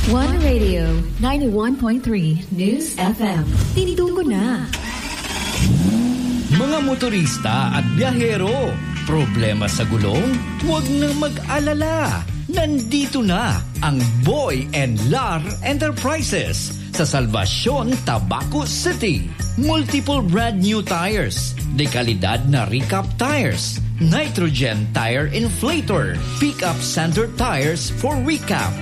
One Radio, 91.3 News FM. Tinituko na. Mga motorista at biyahero, problema sa gulong? Huwag na mag-alala. Nandito na ang Boy and Lar Enterprises sa Salvacion, Tabaco City. Multiple brand new tires, dekalidad na recap tires, nitrogen tire inflator, pickup center tires for recap,